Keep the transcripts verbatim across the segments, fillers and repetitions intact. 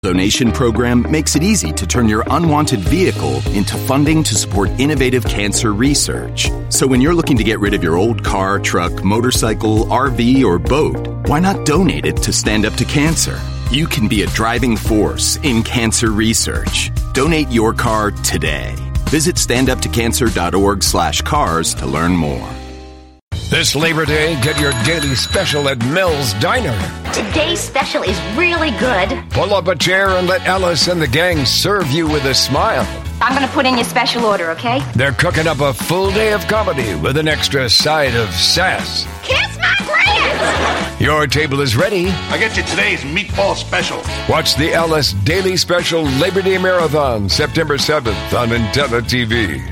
Donation program makes it easy to turn your unwanted vehicle into funding to support innovative cancer research. So when you're looking to get rid of your old car, truck, motorcycle, R V, or boat, why not donate it to Stand Up to Cancer? You can be a driving force in cancer research. Donate your car today. Visit standuptocancer.org slash cars to learn more. This Labor Day, get your daily special at Mel's Diner. Today's special is really good. Pull up a chair and let Alice and the gang serve you with a smile. I'm going to put in your special order, okay? They're cooking up a full day of comedy with an extra side of sass. Kiss my Grant! Your table is ready. I get you today's meatball special. Watch the Alice Daily Special Labor Day Marathon, September seventh on Intella T V.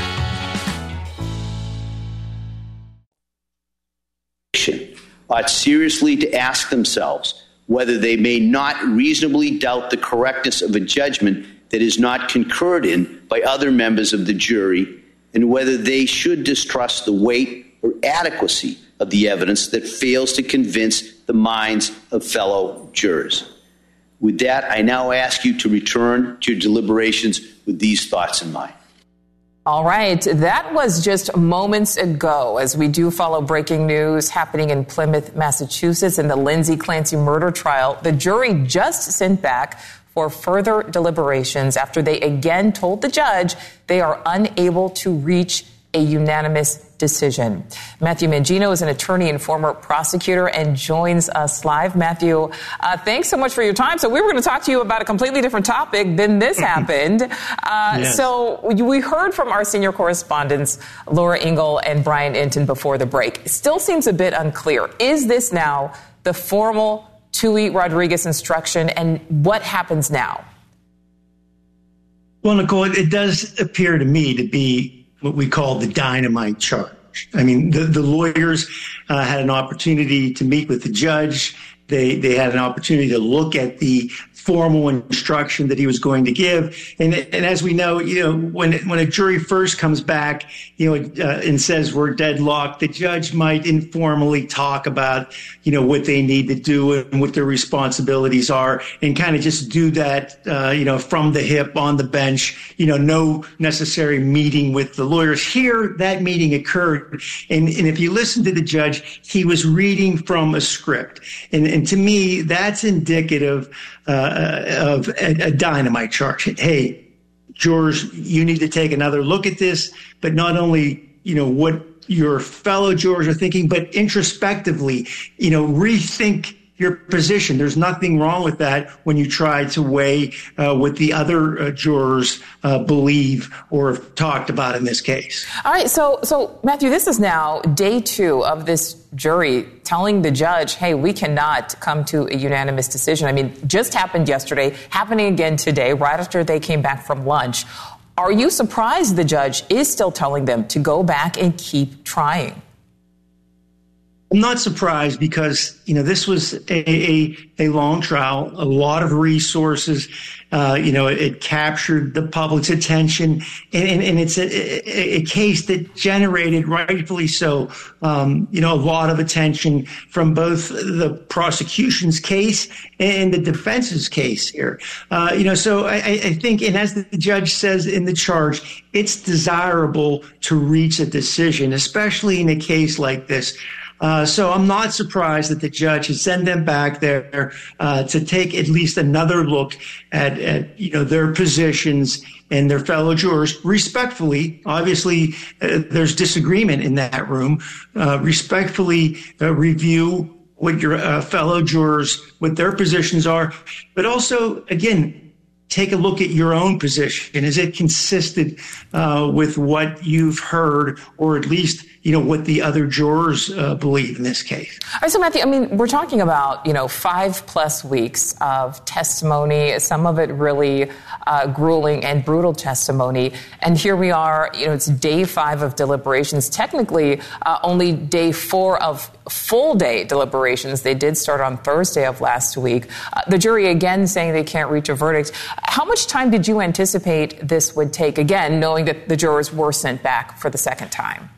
Ought seriously to ask themselves whether they may not reasonably doubt the correctness of a judgment that is not concurred in by other members of the jury, and whether they should distrust the weight or adequacy of the evidence that fails to convince the minds of fellow jurors. With that, I now ask you to return to your deliberations with these thoughts in mind. All right, that was just moments ago as we do follow breaking news happening in Plymouth, Massachusetts in the Lindsay Clancy murder trial. The jury just sent back for further deliberations after they again told the judge they are unable to reach a unanimous decision. Matthew Mangino is an attorney and former prosecutor and joins us live. Matthew, uh, thanks so much for your time. So we were going to talk to you about a completely different topic. Then this happened. Uh, yes. So we heard from our senior correspondents, Laura Ingle and Brian Inton, before the break. It still seems a bit unclear. Is this now the formal Tui Rodriguez instruction, and what happens now? Well, Nicole, it does appear to me to be what we call the dynamite charge. I mean, the, the lawyers uh, had an opportunity to meet with the judge. They they had an opportunity to look at the formal instruction that he was going to give. And, and as we know, you know, when when a jury first comes back, you know, uh, and says we're deadlocked, the judge might informally talk about, you know, what they need to do and what their responsibilities are, and kind of just do that, uh, you know, from the hip on the bench, you know, no necessary meeting with the lawyers. Here, that meeting occurred. And, and if you listen to the judge, he was reading from a script. And, and to me, that's indicative uh, of a, a dynamite charge. Hey, jurors, you need to take another look at this, but not only, you know, what your fellow jurors are thinking, but introspectively, you know, rethink your position. There's nothing wrong with that when you try to weigh uh, what the other uh, jurors uh, believe or have talked about in this case. All right. So, so Matthew, this is now day two of this jury telling the judge, hey, we cannot come to a unanimous decision. I mean, just happened yesterday, happening again today, right after they came back from lunch. Are you surprised the judge is still telling them to go back and keep trying? I'm not surprised because, you know, this was a, a, a long trial, a lot of resources. Uh, you know, it, it captured the public's attention, and, and, and it's a, a, a case that generated, rightfully so, um, you know, a lot of attention from both the prosecution's case and the defense's case here. Uh, you know, so I, I think, and as the judge says in the charge, it's desirable to reach a decision, especially in a case like this. Uh, so I'm not surprised that the judge has sent them back there uh, to take at least another look at, at, you know, their positions and their fellow jurors respectfully. Obviously, uh, there's disagreement in that room. Uh, respectfully uh, review what your uh, fellow jurors, what their positions are, but also, again, take a look at your own position. Is it consistent uh, with what you've heard, or at least, you know, what the other jurors uh, believe in this case? All right, so Matthew, I mean, we're talking about, you know, five plus weeks of testimony, some of it really uh, grueling and brutal testimony. And here we are, you know, it's day five of deliberations, technically uh, only day four of full day deliberations. They did start on Thursday of last week. Uh, the jury again saying they can't reach a verdict. How much time did you anticipate this would take, again, knowing that the jurors were sent back for the second time?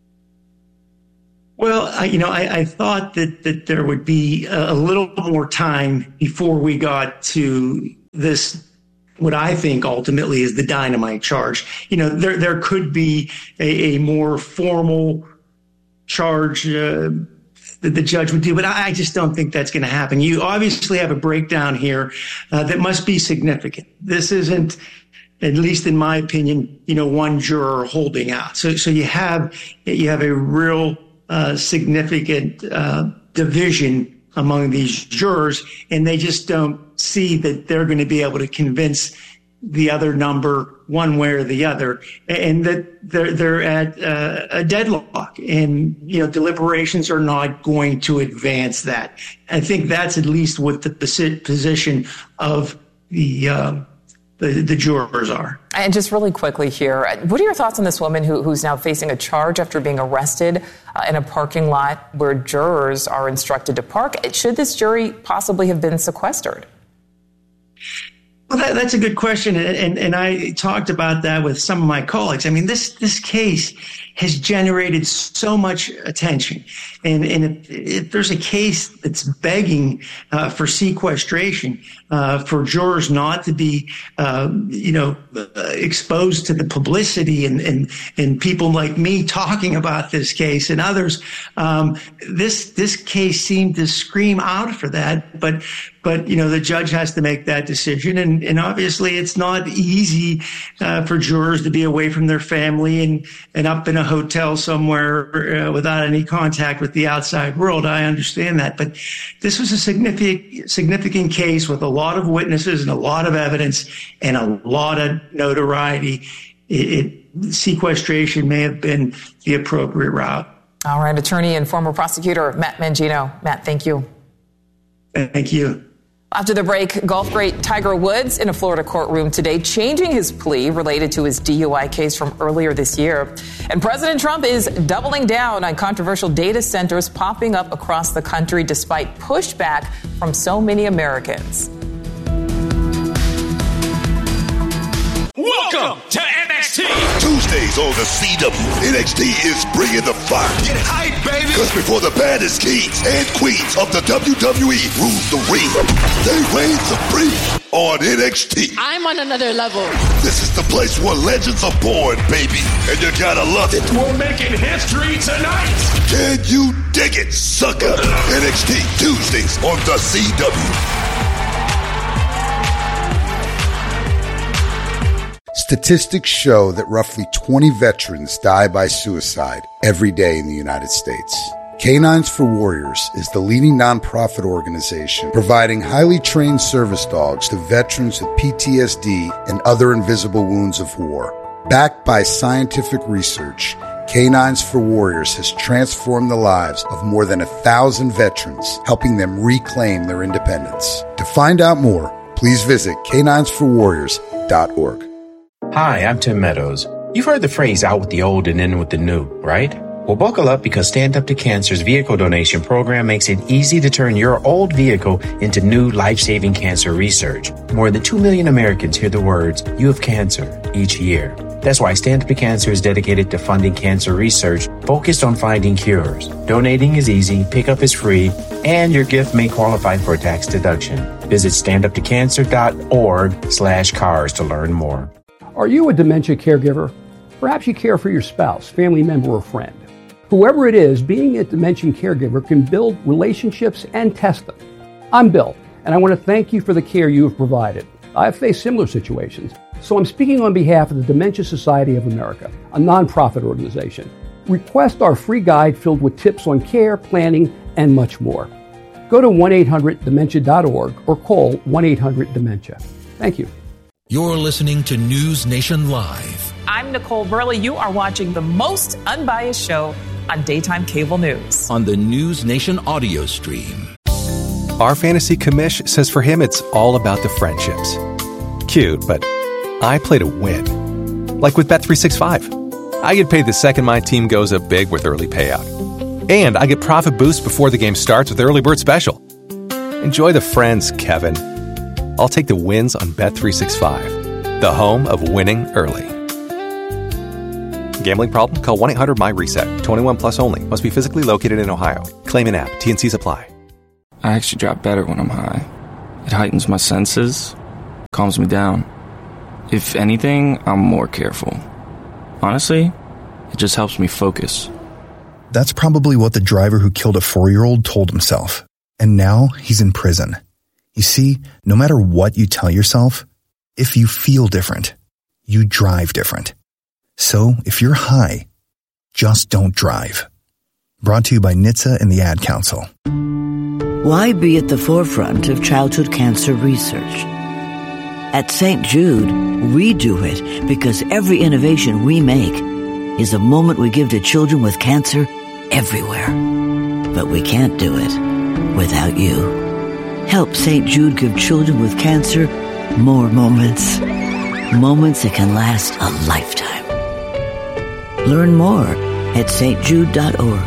Well, I, you know, I, I thought that, that there would be a little more time before we got to this, what I think ultimately is the dynamite charge. You know, there there could be a, a more formal charge uh, that the judge would do, but I just don't think that's going to happen. You obviously have a breakdown here uh, that must be significant. This isn't, at least in my opinion, you know, one juror holding out. So, so you have you have a real uh, significant uh, division among these jurors, and they just don't see that they're going to be able to convince the other number one way or the other, and that they're they're at uh, a deadlock, and you know deliberations are not going to advance that. I think that's at least what the position of the uh, the, the jurors are. And just really quickly here, what are your thoughts on this woman who, who's now facing a charge after being arrested uh, in a parking lot where jurors are instructed to park? Should this jury possibly have been sequestered? Well, that, that's a good question, and, and and I talked about that with some of my colleagues. I mean, this this case has generated so much attention, and and if, if there's a case that's begging uh, for sequestration, uh, for jurors not to be, uh, you know, uh, exposed to the publicity and and and people like me talking about this case and others, um, this this case seemed to scream out for that, but. But, you know, the judge has to make that decision. And, and obviously it's not easy uh, for jurors to be away from their family and, and up in a hotel somewhere uh, without any contact with the outside world. I understand that. But this was a significant, significant case with a lot of witnesses and a lot of evidence and a lot of notoriety. It, it, sequestration may have been the appropriate route. All right. Attorney and former prosecutor Matt Mangino. Matt, thank you. Thank you. After the break, golf great Tiger Woods in a Florida courtroom today, changing his plea related to his D U I case from earlier this year. And President Trump is doubling down on controversial data centers popping up across the country despite pushback from so many Americans. Welcome to N X T. Tuesdays on the C W. N X T is bringing the fire. Get hype, baby. Because before the baddest kings and queens of the W W E rule the ring, they reign supreme on N X T. I'm on another level. This is the place where legends are born, baby. And you gotta love it. We're making history tonight. Can you dig it, sucker? N X T Tuesdays on the C W. Statistics show that roughly twenty veterans die by suicide every day in the United States. Canines for Warriors is the leading nonprofit organization providing highly trained service dogs to veterans with P T S D and other invisible wounds of war. Backed by scientific research, Canines for Warriors has transformed the lives of more than a thousand veterans, helping them reclaim their independence. To find out more, please visit canines for warriors dot org. Hi, I'm Tim Meadows. You've heard the phrase out with the old and in with the new, right? Well, buckle up because Stand Up to Cancer's vehicle donation program makes it easy to turn your old vehicle into new life-saving cancer research. More than two million Americans hear the words, "You have cancer," each year. That's why Stand Up to Cancer is dedicated to funding cancer research focused on finding cures. Donating is easy, pickup is free, and your gift may qualify for a tax deduction. Visit stand up to cancer dot org slash cars to learn more. Are you a dementia caregiver? Perhaps you care for your spouse, family member, or friend. Whoever it is, being a dementia caregiver can build relationships and test them. I'm Bill, and I want to thank you for the care you have provided. I've faced similar situations, so I'm speaking on behalf of the Dementia Society of America, a nonprofit organization. Request our free guide filled with tips on care, planning, and much more. Go to one eight hundred dementia dot org or call one eight hundred dementia. Thank you. You're listening to News Nation Live. I'm Nicole Burley. You are watching the most unbiased show on daytime cable news. On the News Nation audio stream. Our fantasy commish says for him it's all about the friendships. Cute, but I play to win. Like with Bet three sixty-five. I get paid the second my team goes up big with early payout. And I get profit boost before the game starts with Early Bird Special. Enjoy the friends, Kevin. I'll take the wins on Bet three sixty-five, the home of winning early. Gambling problem? Call one eight hundred my reset. twenty-one plus only. Must be physically located in Ohio. Claim in app. T and C's apply. I actually drop better when I'm high. It heightens my senses. calms me down. If anything, I'm more careful. Honestly, it just helps me focus. That's probably what the driver who killed a four-year-old told himself. And now he's in prison. You see, no matter what you tell yourself, if you feel different, you drive different. So if you're high, just don't drive. Brought to you by N H T S A and the Ad Council. Why be at the forefront of childhood cancer research? At Saint Jude, we do it because every innovation we make is a moment we give to children with cancer everywhere. But we can't do it without you. Help Saint Jude give children with cancer more moments. Moments that can last a lifetime. Learn more at s t jude dot org.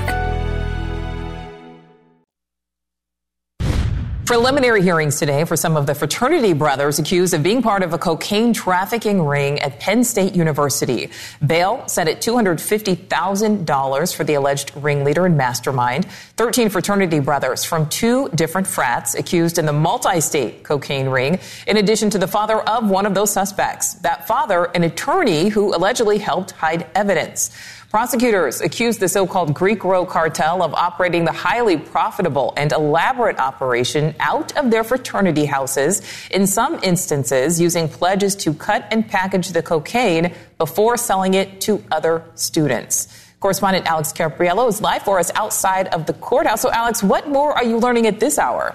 Preliminary hearings today for some of the fraternity brothers accused of being part of a cocaine trafficking ring at Penn State University. Bail set at two hundred fifty thousand dollars for the alleged ringleader and mastermind. thirteen fraternity brothers from two different frats accused in the multi-state cocaine ring, in addition to the father of one of those suspects. That father, an attorney who allegedly helped hide evidence. Prosecutors accused the so-called Greek Row cartel of operating the highly profitable and elaborate operation out of their fraternity houses, in some instances using pledges to cut and package the cocaine before selling it to other students. Correspondent Alex Capriello is live for us outside of the courthouse. So, Alex, what more are you learning at this hour?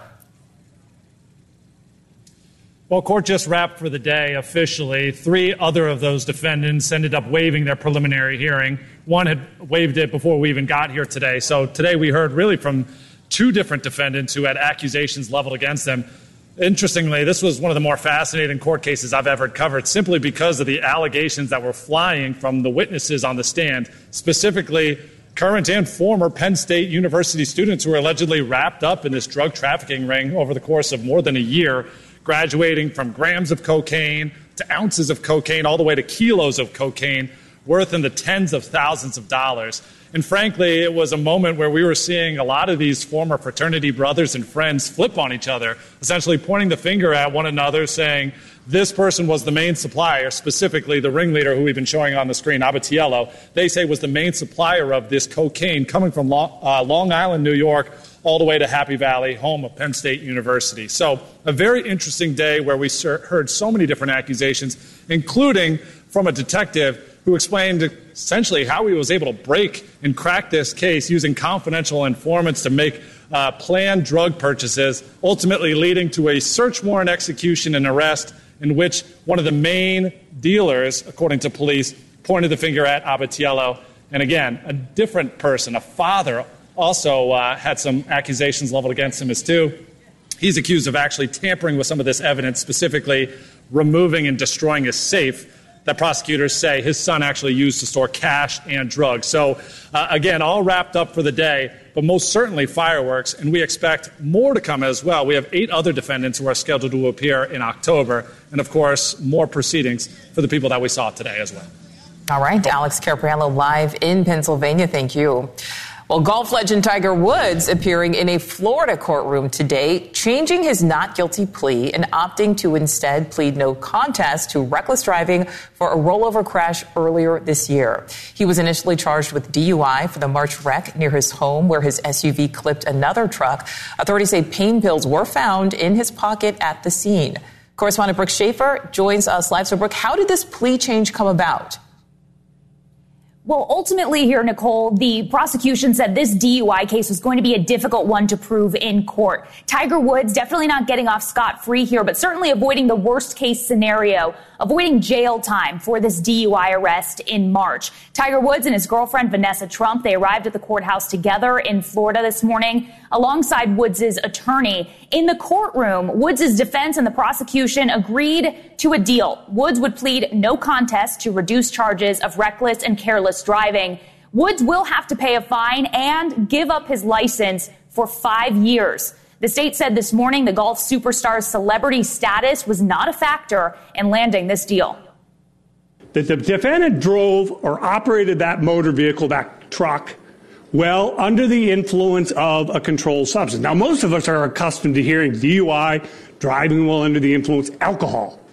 Well, court just wrapped for the day officially. Three other of those defendants ended up waiving their preliminary hearing. One had waived it before we even got here today. So today we heard really from two different defendants who had accusations leveled against them. Interestingly, this was one of the more fascinating court cases I've ever covered, simply because of the allegations that were flying from the witnesses on the stand, specifically current and former Penn State University students who were allegedly wrapped up in this drug trafficking ring over the course of more than a year, graduating from grams of cocaine to ounces of cocaine, all the way to kilos of cocaine, worth in the tens of thousands of dollars. And frankly, it was a moment where we were seeing a lot of these former fraternity brothers and friends flip on each other, essentially pointing the finger at one another, saying this person was the main supplier, specifically the ringleader who we've been showing on the screen, Abatiello, they say was the main supplier of this cocaine coming from Long, uh, Long Island, New York, all the way to Happy Valley, home of Penn State University. So a very interesting day where we heard so many different accusations, including from a detective who explained essentially how he was able to break and crack this case using confidential informants to make uh, planned drug purchases, ultimately leading to a search warrant execution and arrest in which one of the main dealers, according to police, pointed the finger at Abatiello. And again, a different person, a father, also uh, had some accusations leveled against him as too. He's accused of actually tampering with some of this evidence, specifically removing and destroying a safe that prosecutors say his son actually used to store cash and drugs. So, uh, again, all wrapped up for the day, but most certainly fireworks, and we expect more to come as well. We have eight other defendants who are scheduled to appear in October, and, of course, more proceedings for the people that we saw today as well. All right, Alex Capriello live in Pennsylvania. Thank you. Well, golf legend Tiger Woods appearing in a Florida courtroom today, changing his not guilty plea and opting to instead plead no contest to reckless driving for a rollover crash earlier this year. He was initially charged with D U I for the March wreck near his home where his S U V clipped another truck. Authorities say pain pills were found in his pocket at the scene. Correspondent Brooke Schaefer joins us live. So, Brooke, how did this plea change come about? Well, ultimately here, Nicole, the prosecution said this D U I case was going to be a difficult one to prove in court. Tiger Woods definitely not getting off scot-free here, but certainly avoiding the worst case scenario, avoiding jail time for this D U I arrest in March. Tiger Woods and his girlfriend, Vanessa Trump, they arrived at the courthouse together in Florida this morning alongside Woods' attorney. In the courtroom, Woods' defense and the prosecution agreed to a deal. Woods would plead no contest to reduce charges of reckless and careless driving. Woods will have to pay a fine and give up his license for five years. The state said this morning the golf superstar's celebrity status was not a factor in landing this deal. That the defendant drove or operated that motor vehicle, that truck, well, under the influence of a controlled substance. Now, most of us are accustomed to hearing D U I, driving while under the influence, alcohol.